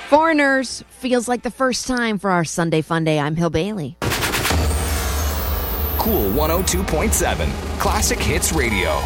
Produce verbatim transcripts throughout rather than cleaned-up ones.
Foreigners feels like the first time for our Sunday Fun Day. I'm Hill Bailey. Cool one oh two point seven, Classic Hits Radio.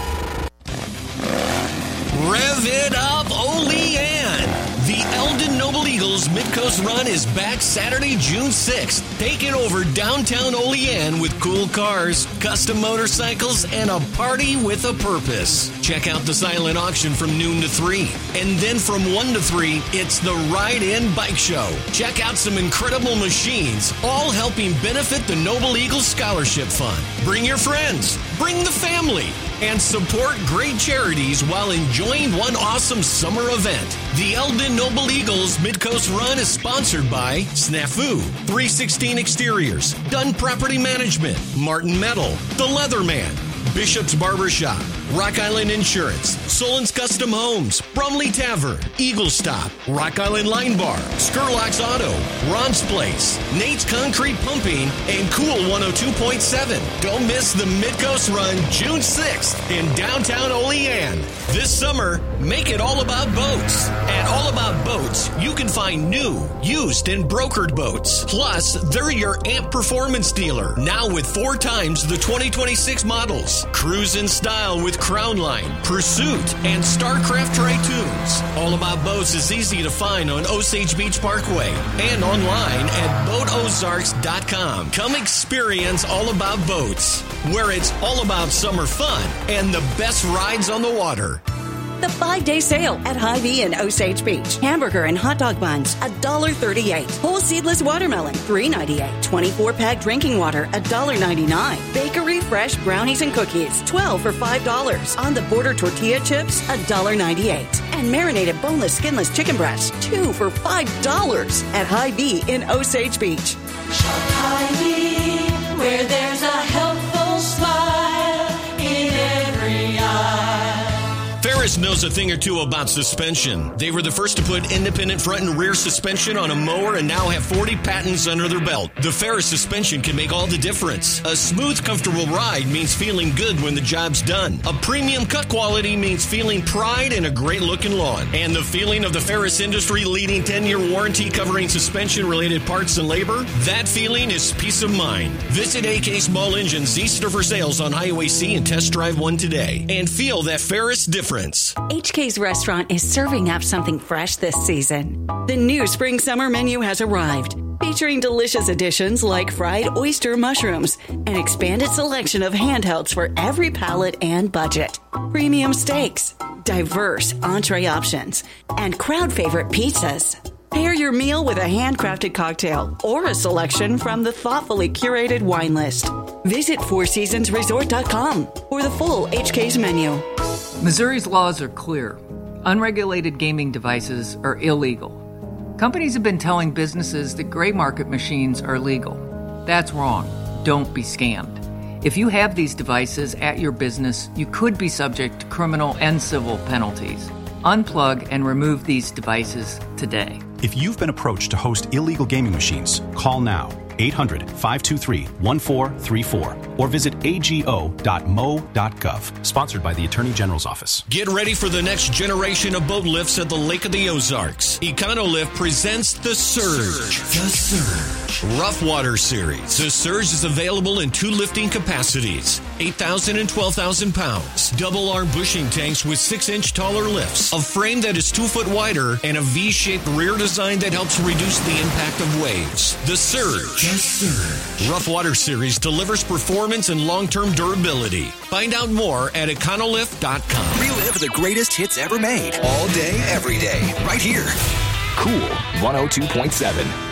Rev it up, Olean! The Eldon Noble Eagles Midcoast Run is back Saturday, June sixth, taking over downtown Olean with cool cars, custom motorcycles, and a party with a purpose. Check out the silent auction from noon to three. And then from one to three, it's the Ride-In Bike Show. Check out some incredible machines, all helping benefit the Noble Eagles Scholarship Fund. Bring your friends, bring the family, and support great charities while enjoying one awesome summer event. The Eldon Noble Eagles Midcoast Run is sponsored by Snafu, three sixteen Exteriors, Dunn Property Management, Martin Metal, The Leatherman, Bishop's Barbershop, Rock Island Insurance, Solon's Custom Homes, Brumley Tavern, Eagle Stop, Rock Island Line Bar, Skurlock's Auto, Ron's Place, Nate's Concrete Pumping, and Cool one oh two point seven. Don't miss the Midcoast Run June sixth in downtown Olean. This summer, make it all about boats. At All About Boats, you can find new, used, and brokered boats. Plus, they're your A M P performance dealer, now with four times the twenty twenty-six models. Cruise in style with Crownline, Pursuit, and Starcraft Tritoons. All About Boats is easy to find on Osage Beach Parkway and online at boat ozarks dot com. Come experience All About Boats, where it's all about summer fun and the best rides on the water. The five-day sale at Hy-Vee in Osage Beach. Hamburger and hot dog buns, one dollar thirty-eight. Whole seedless watermelon, three ninety-eight. twenty-four pack drinking water, one dollar ninety-nine. Bakery fresh brownies and cookies, twelve for five dollars. On the border tortilla chips, one dollar ninety-eight. And marinated boneless, skinless chicken breasts, two for five dollars. At Hy-Vee in Osage Beach. Shop Hy-Vee, where there's a helpful smile in every eye. Ferris knows a thing or two about suspension. They were the first to put independent front and rear suspension on a mower and now have forty patents under their belt. The Ferris suspension can make all the difference. A smooth, comfortable ride means feeling good when the job's done. A premium cut quality means feeling pride in a great-looking lawn. And the feeling of the Ferris industry-leading ten-year warranty covering suspension-related parts and labor, that feeling is peace of mind. Visit A K Small Engines Easter for sales on Highway C and test drive one today. And feel that Ferris difference. H K's Restaurant is serving up something fresh this season. The new spring summer menu has arrived, featuring delicious additions like fried oyster mushrooms, an expanded selection of handhelds for every palate and budget, premium steaks, diverse entree options, and crowd favorite pizzas. Pair your meal with a handcrafted cocktail or a selection from the thoughtfully curated wine list. Visit four seasons resort dot com for the full H K's menu. Missouri's laws are clear. Unregulated gaming devices are illegal. Companies have been telling businesses that gray market machines are legal. That's wrong. Don't be scammed. If you have these devices at your business, you could be subject to criminal and civil penalties. Unplug and remove these devices today. If you've been approached to host illegal gaming machines, call now. eight hundred, five two three, one four three four or visit a g o dot m o dot gov. Sponsored by the Attorney General's Office. Get ready for the next generation of boat lifts at the Lake of the Ozarks. Econolift presents The Surge. The Surge. Rough Water Series. The Surge is available in two lifting capacities, eight thousand and twelve thousand pounds. Double arm bushing tanks with six inch taller lifts, a frame that is two foot wider, and a V-shaped rear design that helps reduce the impact of waves. The Surge. The Surge. Rough Water Series delivers performance and long-term durability. Find out more at econolift dot com. Relive the greatest hits ever made. All day, every day. Right here. Cool one oh two point seven.